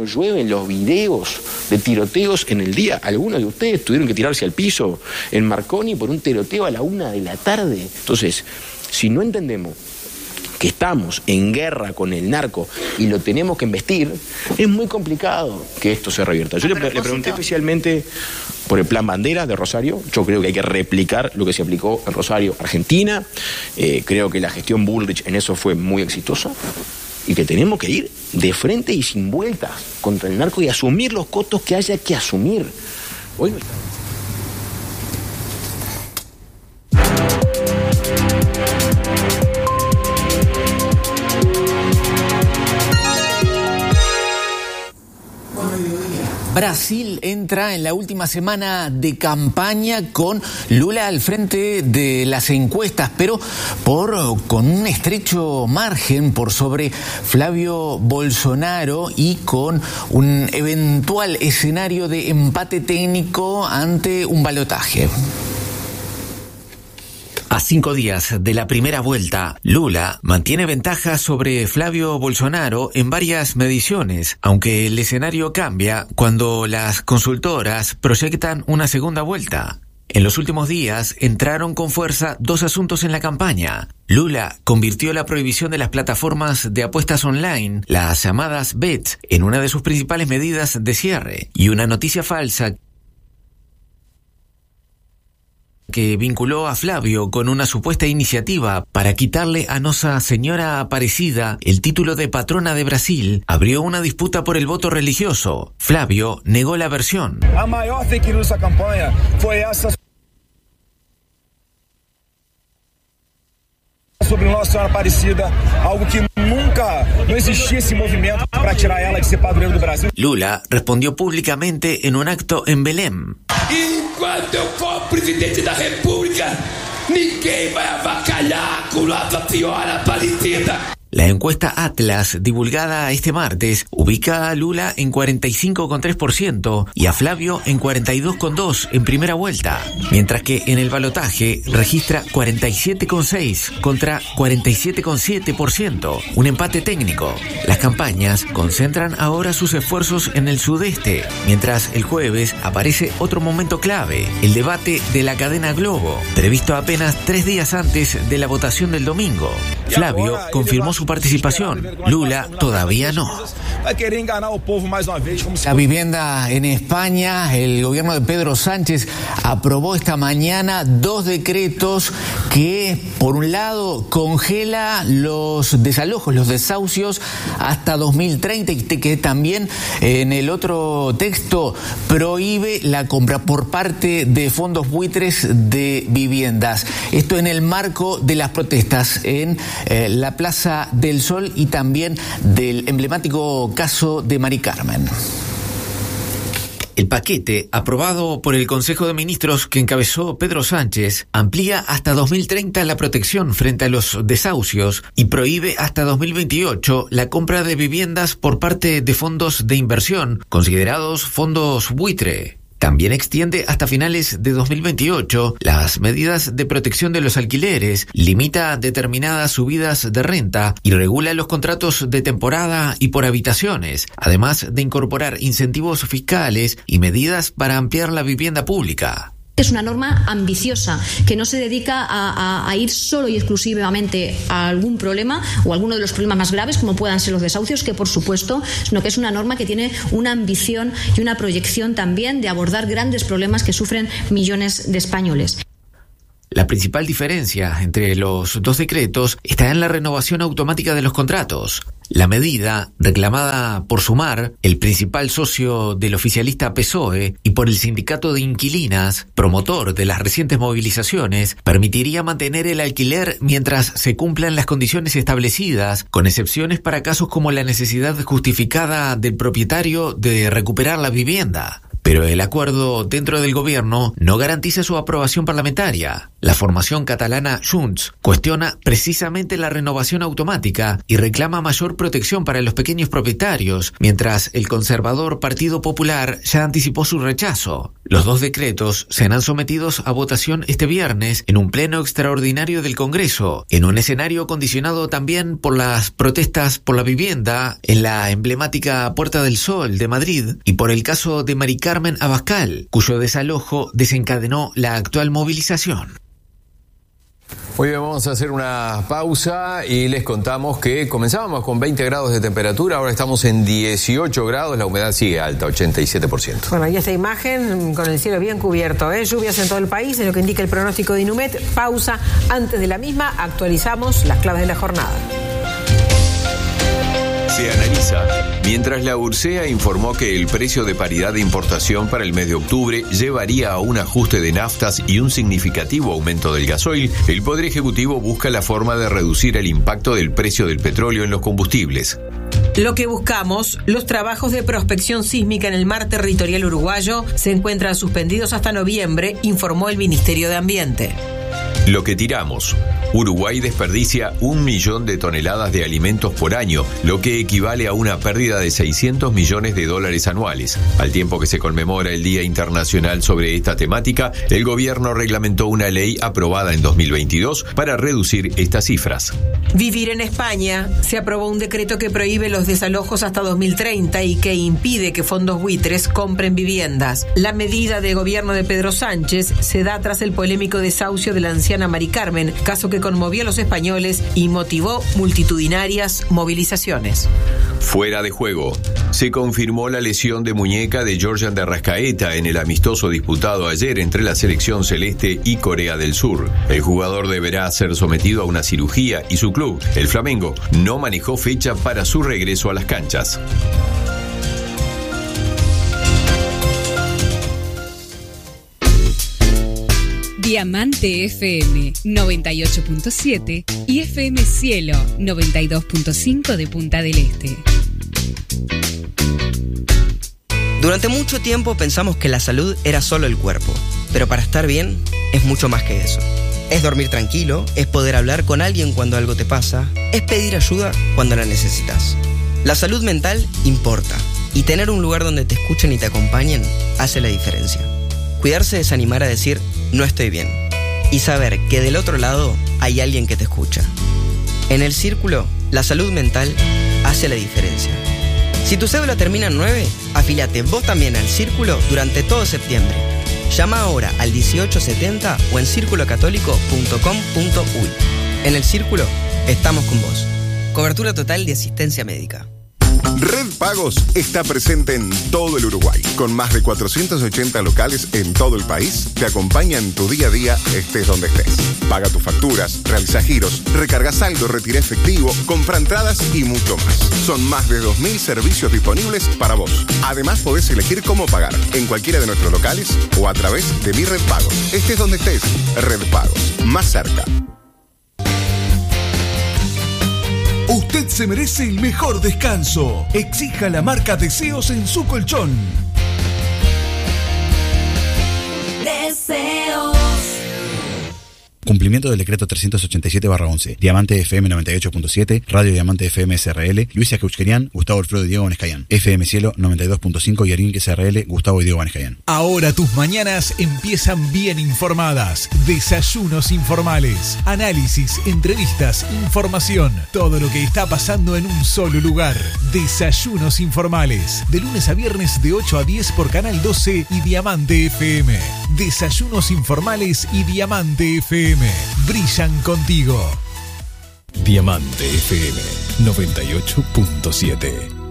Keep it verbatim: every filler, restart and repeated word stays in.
nos llueven los videos de tiroteos en el día? Algunos de ustedes tuvieron que tirarse al piso en Marconi por un tiroteo a la una de la tarde. Entonces, si no entendemos que estamos en guerra con el narco y lo tenemos que embestir, es muy complicado que esto se revierta. Yo le, le pregunté especialmente por el Plan Bandera de Rosario. Yo creo que hay que replicar lo que se aplicó en Rosario, Argentina. Eh, creo que la gestión Bullrich en eso fue muy exitosa y que tenemos que ir de frente y sin vueltas contra el narco y asumir los costos que haya que asumir. Hoy no está. Brasil entra en la última semana de campaña con Lula al frente de las encuestas, pero por con un estrecho margen por sobre Flavio Bolsonaro y con un eventual escenario de empate técnico ante un balotaje. A cinco días de la primera vuelta, Lula mantiene ventaja sobre Flavio Bolsonaro en varias mediciones, aunque el escenario cambia cuando las consultoras proyectan una segunda vuelta. En los últimos días entraron con fuerza dos asuntos en la campaña. Lula convirtió la prohibición de las plataformas de apuestas online, las llamadas bets, en una de sus principales medidas de cierre, y una noticia falsa que vinculó a Flavio con una supuesta iniciativa para quitarle a Nossa Señora Aparecida el título de patrona de Brasil, abrió una disputa por el voto religioso. Flavio negó la versión. A maior fake news da campaña fue esa sobre Nossa Senhora Aparecida, algo que nunca, no existía ese movimiento para tirar ela de ser padroeiro do Brasil. Lula respondió públicamente en un acto en Belém. Enquanto eu for presidente da República, ninguém vai avacalhar com Nossa Senhora Aparecida. La encuesta Atlas, divulgada este martes, ubica a Lula en cuarenta y cinco coma tres por ciento y a Flavio en cuarenta y dos coma dos por ciento en primera vuelta, mientras que en el balotaje registra cuarenta y siete coma seis por ciento contra cuarenta y siete coma siete por ciento, un empate técnico. Las campañas concentran ahora sus esfuerzos en el sudeste, mientras el jueves aparece otro momento clave, el debate de la cadena Globo, previsto apenas tres días antes de la votación del domingo. Flavio confirmó su participación, Lula todavía no. La vivienda en España, el gobierno de Pedro Sánchez aprobó esta mañana dos decretos que, por un lado, congela los desalojos, los desahucios hasta dos mil treinta y que también en el otro texto prohíbe la compra por parte de fondos buitres de viviendas. Esto en el marco de las protestas en eh, la Plaza del Sol y también del emblemático caso de Mari Carmen. El paquete, aprobado por el Consejo de Ministros que encabezó Pedro Sánchez, amplía hasta dos mil treinta la protección frente a los desahucios y prohíbe hasta dos mil veintiocho la compra de viviendas por parte de fondos de inversión, considerados fondos buitre. También extiende hasta finales de dos mil veintiocho las medidas de protección de los alquileres, limita determinadas subidas de renta y regula los contratos de temporada y por habitaciones, además de incorporar incentivos fiscales y medidas para ampliar la vivienda pública. Es una norma ambiciosa que no se dedica a, a, a ir solo y exclusivamente a algún problema o alguno de los problemas más graves como puedan ser los desahucios, que por supuesto, sino que es una norma que tiene una ambición y una proyección también de abordar grandes problemas que sufren millones de españoles. La principal diferencia entre los dos decretos está en la renovación automática de los contratos. La medida, reclamada por Sumar, el principal socio del oficialista P S O E, y por el sindicato de inquilinas, promotor de las recientes movilizaciones, permitiría mantener el alquiler mientras se cumplan las condiciones establecidas, con excepciones para casos como la necesidad justificada del propietario de recuperar la vivienda. Pero el acuerdo dentro del gobierno no garantiza su aprobación parlamentaria. La formación catalana Junts cuestiona precisamente la renovación automática y reclama mayor protección para los pequeños propietarios, mientras el conservador Partido Popular ya anticipó su rechazo. Los dos decretos serán sometidos a votación este viernes en un pleno extraordinario del Congreso, en un escenario condicionado también por las protestas por la vivienda en la emblemática Puerta del Sol de Madrid y por el caso de Mari Carmen Abascal, cuyo desalojo desencadenó la actual movilización. Muy bien, vamos a hacer una pausa y les contamos que comenzábamos con veinte grados de temperatura, ahora estamos en dieciocho grados, la humedad sigue alta, ochenta y siete por ciento. Bueno, y esta imagen con el cielo bien cubierto, ¿eh? Lluvias en todo el país, es lo que indica el pronóstico de Inumet. Pausa, antes de la misma actualizamos las claves de la jornada. Se analiza. Mientras la Ursea informó que el precio de paridad de importación para el mes de octubre llevaría a un ajuste de naftas y un significativo aumento del gasoil, el Poder Ejecutivo busca la forma de reducir el impacto del precio del petróleo en los combustibles. Lo que buscamos, los trabajos de prospección sísmica en el mar territorial uruguayo se encuentran suspendidos hasta noviembre, informó el Ministerio de Ambiente. Lo que tiramos. Uruguay desperdicia un millón de toneladas de alimentos por año, lo que equivale a una pérdida de seiscientos millones de dólares anuales. Al tiempo que se conmemora el Día Internacional sobre esta temática, el gobierno reglamentó una ley aprobada en dos mil veintidós para reducir estas cifras. Vivir en España. Se aprobó un decreto que prohíbe los desalojos hasta dos mil treinta y que impide que fondos buitres compren viviendas. La medida del gobierno de Pedro Sánchez se da tras el polémico desahucio de la anciana Mari Carmen, caso que conmovió a los españoles y motivó multitudinarias movilizaciones. Fuera de juego. Se confirmó la lesión de muñeca de Georgian de Arrascaeta en el amistoso disputado ayer entre la selección celeste y Corea del Sur. El jugador deberá ser sometido a una cirugía y su club, el Flamengo, no manejó fecha para su regreso a las canchas. Diamante F M noventa y ocho punto siete y F M Cielo noventa y dos punto cinco de Punta del Este. Durante mucho tiempo pensamos que la salud era solo el cuerpo, pero para estar bien es mucho más que eso. Es dormir tranquilo, es poder hablar con alguien cuando algo te pasa, es pedir ayuda cuando la necesitas. La salud mental importa, y tener un lugar donde te escuchen y te acompañen hace la diferencia. Cuidarse es animar a decir, no estoy bien, y saber que del otro lado hay alguien que te escucha. En el Círculo, la salud mental hace la diferencia. Si tu cédula termina en nueve, afíliate vos también al Círculo durante todo septiembre. Llama ahora al dieciocho setenta o en círculo católico punto com punto uy. En el Círculo, estamos con vos. Cobertura total de asistencia médica. Red Pagos está presente en todo el Uruguay. Con más de cuatrocientos ochenta locales en todo el país, te acompaña en tu día a día, estés donde estés. Paga tus facturas, realiza giros, recarga saldo, retira efectivo, compra entradas y mucho más. Son más de dos mil servicios disponibles para vos. Además, podés elegir cómo pagar en cualquiera de nuestros locales o a través de Mi Red Pagos. Estés donde estés, Red Pagos, más cerca. Usted se merece el mejor descanso. Exija la marca Deseos en su colchón. Deseos. Cumplimiento del decreto trescientos ochenta y siete barra once. Diamante F M noventa y ocho punto siete, Radio Diamante F M S R L, Luisa Keuchkerian, Gustavo Alfredo y Diego Vanescayan. F M Cielo noventa y dos punto cinco y Arinque S R L, Gustavo y Diego Vanescayan. Ahora tus mañanas empiezan bien informadas. Desayunos informales, análisis, entrevistas, información. Todo lo que está pasando en un solo lugar. Desayunos informales. De lunes a viernes de ocho a diez por Canal doce y Diamante F M. Desayunos informales y Diamante F M. Brillan contigo. Diamante F M noventa y ocho punto siete.